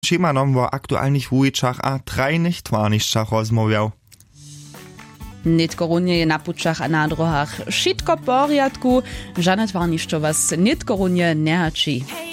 Szymanom o aktualnych wujczach a trajnych twarniszczach rozmawiał. Nitkorunje je na pučach a na drohach. Šitko poriadku, žane tvarniščo was nitkorunje nehači.